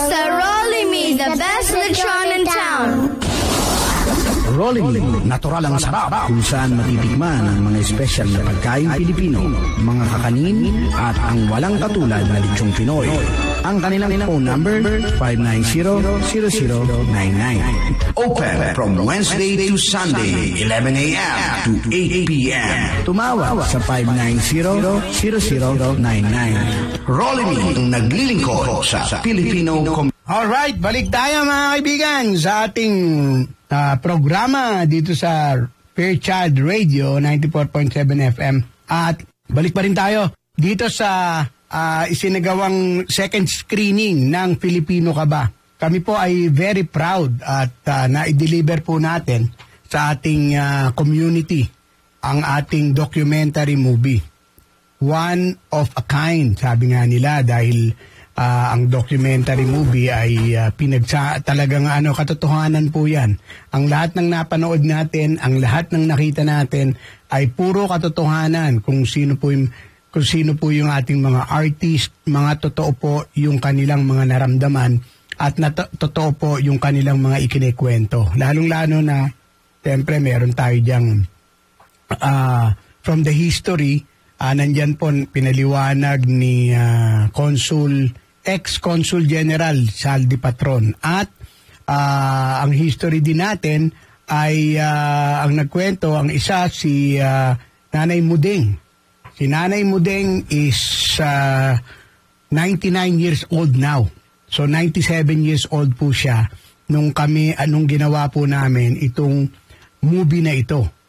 Sa Rolimi, the best lechon in town. Rolling, natural ang sarap kung saan matitikman ang mga espesyal na pagkain Pilipino, mga kakanin at ang walang katulad na lechong Pinoy. Ang kanilang phone number 590-0099. Open from Wednesday to Sunday, 11 a.m. to 8 p.m. Tumawag sa 590-0099. Rolling, ang naglilingkod sa Filipino community. Alright, balik tayo mga kaibigan sa ating programa dito sa Fairchild Radio 94.7 FM. At balik pa rin tayo dito sa isinagawang second screening ng Filipino Ka Ba. Kami po ay very proud at na-deliver po natin sa ating community ang ating documentary movie. One of a kind, sabi nga nila, dahil ang documentary movie ay talagang katotohanan po yan. Ang lahat ng napanood natin, ang lahat ng nakita natin ay puro katotohanan kung sino po yung ating mga artist, mga totoo po yung kanilang mga naramdaman at totoo po yung kanilang mga ikinikwento. Lalong-lalo na, siyempre meron tayo diyang from the history, nandyan po pinaliwanag ni ex-Consul General Saldi Patron. At ang history din natin ay ang nagkwento, ang isa si Nanay Mudeng. Si Nanay Mudeng is 99 years old now. So 97 years old po siya nung ginawa po namin itong movie na ito.